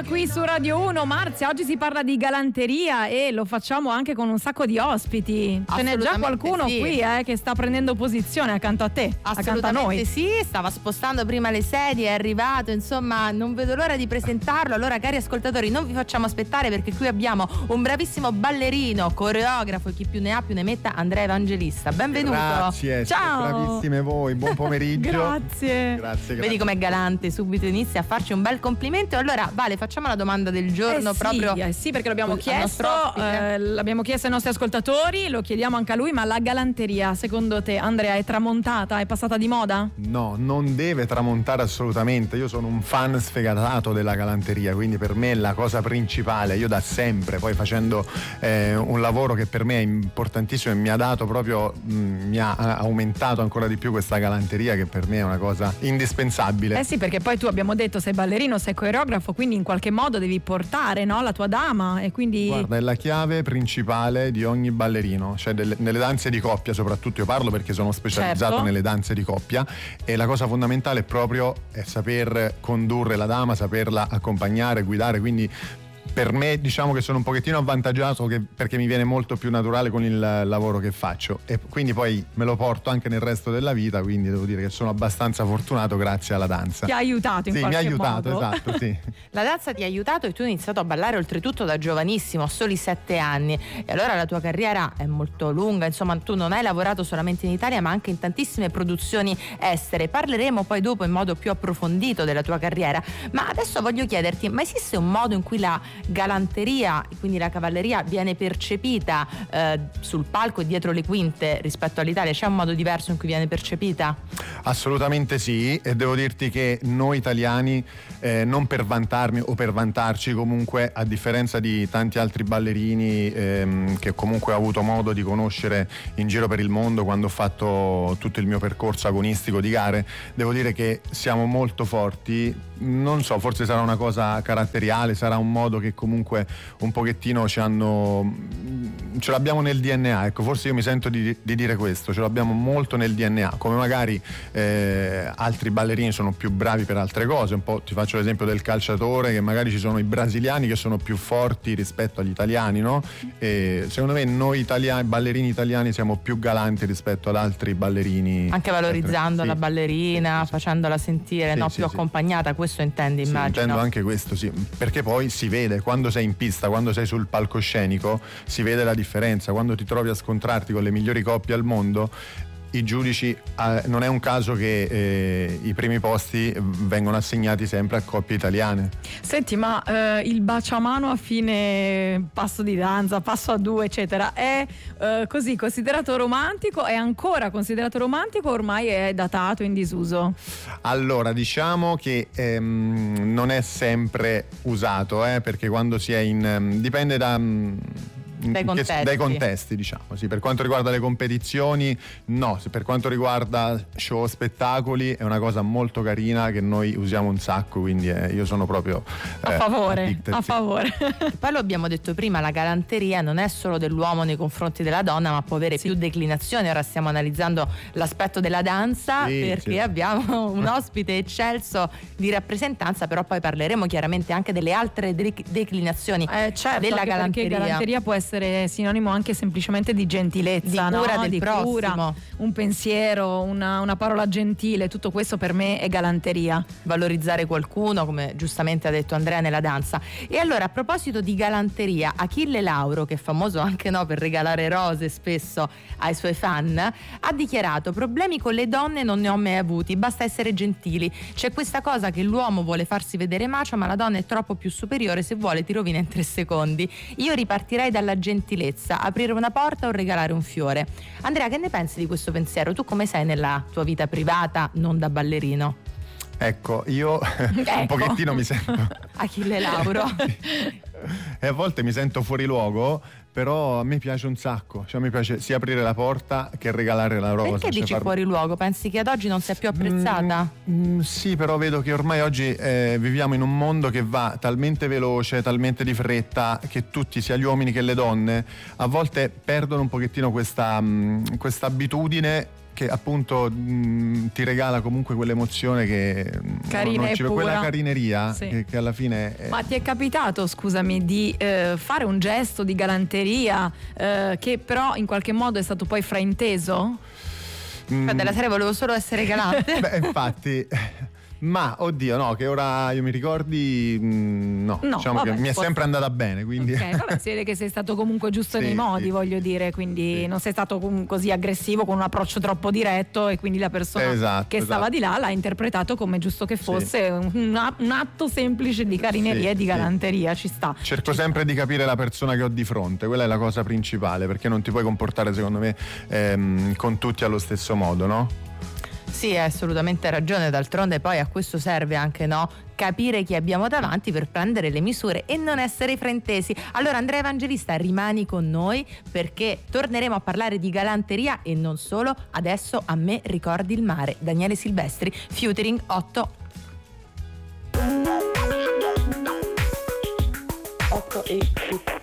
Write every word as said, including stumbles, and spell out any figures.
Marzia qui su Radio uno. Marzia, oggi si parla di galanteria e lo facciamo anche con un sacco di ospiti. Ce n'è già qualcuno sì. qui eh, che sta prendendo posizione accanto a te, accanto a noi. Sì, stava spostando prima le sedie, è arrivato, insomma non vedo l'ora di presentarlo. Allora cari ascoltatori, non vi facciamo aspettare perché qui abbiamo un bravissimo ballerino, coreografo e chi più ne ha più ne metta, Andrea Evangelista. Benvenuto. Grazie, ciao. Bravissime voi, buon pomeriggio. Grazie. Grazie, grazie. Vedi com'è galante, subito inizia a farci un bel complimento. Allora Vale, facciamo la domanda del giorno. Eh sì, proprio eh sì, perché l'abbiamo chiesto, eh, eh, l'abbiamo chiesto ai nostri ascoltatori, lo chiediamo anche a lui, ma la galanteria secondo te, Andrea, è tramontata, è passata di moda? No, non deve tramontare assolutamente. Io sono un fan sfegatato della galanteria, quindi per me è la cosa principale. Io da sempre, poi facendo eh, un lavoro che per me è importantissimo e mi ha dato proprio, mh, mi ha aumentato ancora di più questa galanteria che per me è una cosa indispensabile. Eh sì, perché poi tu abbiamo detto sei ballerino, sei coreografo, quindi in qualche modo devi portare, no, la tua dama e quindi... Guarda, è la chiave principale di ogni ballerino, cioè delle, nelle danze di coppia soprattutto, io parlo perché sono specializzato certo. nelle danze di coppia e la cosa fondamentale è proprio è saper condurre la dama, saperla accompagnare, guidare, quindi per me diciamo che sono un pochettino avvantaggiato che, perché mi viene molto più naturale con il lavoro che faccio e quindi poi me lo porto anche nel resto della vita, quindi devo dire che sono abbastanza fortunato grazie alla danza. Ti ha aiutato in sì, qualche modo. Sì, mi ha aiutato, modo. esatto, sì. La danza ti ha aiutato e tu hai iniziato a ballare oltretutto da giovanissimo, a soli sette anni. E allora la tua carriera è molto lunga, insomma tu non hai lavorato solamente in Italia ma anche in tantissime produzioni estere. Parleremo poi dopo in modo più approfondito della tua carriera, ma adesso voglio chiederti, ma esiste un modo in cui la galanteria, quindi la cavalleria, viene percepita eh, sul palco e dietro le quinte rispetto all'Italia? C'è un modo diverso in cui viene percepita? Assolutamente sì, e devo dirti che noi italiani, eh, non per vantarmi o per vantarci, comunque a differenza di tanti altri ballerini ehm, che comunque ho avuto modo di conoscere in giro per il mondo quando ho fatto tutto il mio percorso agonistico di gare, devo dire che siamo molto forti. Non so, forse sarà una cosa caratteriale, sarà un modo che comunque un pochettino ci hanno, ce l'abbiamo nel D N A, ecco, forse io mi sento di, di dire questo, ce l'abbiamo molto nel D N A, come magari eh, altri ballerini sono più bravi per altre cose, un po' ti faccio l'esempio del calciatore, che magari ci sono i brasiliani che sono più forti rispetto agli italiani, no? E secondo me noi italiani, ballerini italiani siamo più galanti rispetto ad altri ballerini. Anche valorizzando sì. la ballerina, sì, sì, facendola sentire sì, no, sì, più sì. accompagnata, questo intendi, Sì, immagino. intendo anche questo, sì, perché poi si vede quando sei in pista, quando sei sul palcoscenico, si vede la differenza, quando ti trovi a scontrarti con le migliori coppie al mondo. I giudici, eh, non è un caso che eh, i primi posti vengono assegnati sempre a coppie italiane. Senti, ma eh, il baciamano a fine passo di danza, passo a due, eccetera, è eh, così considerato romantico? È ancora considerato romantico o ormai è datato, in disuso? Allora, diciamo che ehm, non è sempre usato, eh, perché quando si è in... Um, dipende da... Um, Dai contesti. dai contesti, diciamo, sì. Per quanto riguarda le competizioni, no. Per quanto riguarda show, spettacoli, è una cosa molto carina che noi usiamo un sacco, quindi eh, io sono proprio eh, a favore, addicted, a sì. favore. Poi lo abbiamo detto prima, la galanteria non è solo dell'uomo nei confronti della donna, ma può avere sì. più declinazioni. Ora stiamo analizzando l'aspetto della danza, sì, perché sì. abbiamo un ospite eccelso di rappresentanza, però poi parleremo chiaramente anche delle altre de- declinazioni eh, certo, della galanteria. Perché galanteria può essere sinonimo anche semplicemente di gentilezza, di cura no? del di prossimo, cura, un pensiero, una, una parola gentile, tutto questo per me è galanteria. Valorizzare qualcuno, come giustamente ha detto Andrea, nella danza. E allora, a proposito di galanteria, Achille Lauro, che è famoso anche no, per regalare rose spesso ai suoi fan, ha dichiarato: problemi con le donne non ne ho mai avuti, basta essere gentili. C'è questa cosa che l'uomo vuole farsi vedere macio, ma la donna è troppo più superiore, se vuole ti rovina in tre secondi. Io ripartirei dalla gentilezza, aprire una porta o regalare un fiore. Andrea, che ne pensi di questo pensiero? Tu come sei nella tua vita privata, non da ballerino? Ecco, io ecco. un pochettino mi sento Achille Lauro e a volte mi sento fuori luogo, però a me piace un sacco, cioè mi piace sia aprire la porta che regalare la rosa. Perché dici cioè far... fuori luogo? Pensi che ad oggi non sia più apprezzata? Mm, mm, sì, però vedo che ormai oggi eh, viviamo in un mondo che va talmente veloce, talmente di fretta, che tutti, sia gli uomini che le donne, a volte perdono un pochettino questa, mh, questa abitudine che appunto mh, ti regala comunque quell'emozione che carina non e ci, pura. quella carineria sì. che, che alla fine è... Ma ti è capitato, scusami, di eh, fare un gesto di galanteria eh, che però in qualche modo è stato poi frainteso? Mm, Cioè, della serie volevo solo essere galante. beh, infatti ma oddio no, che ora io mi ricordi mh, no, No, diciamo vabbè, che mi è forse- sempre andata bene, quindi Ok, vabbè, si vede che sei stato comunque giusto Sì, nei modi, sì. voglio dire, quindi Sì. non sei stato com- così aggressivo con un approccio troppo diretto e quindi la persona Esatto, che stava esatto. di là l'ha interpretato come giusto che fosse un, a- un atto semplice di carineria Sì, e di sì. galanteria, ci sta. cerco sempre di capire la persona che ho di fronte, quella è la cosa principale, perché non ti puoi comportare secondo me ehm, con tutti allo stesso modo, no? Sì, hai assolutamente ragione, d'altronde poi a questo serve anche, no? Capire chi abbiamo davanti per prendere le misure e non essere fraintesi. Allora Andrea Evangelista, rimani con noi perché torneremo a parlare di galanteria e non solo. Adesso A me ricordi il mare, Daniele Silvestri, featuring otto. otto e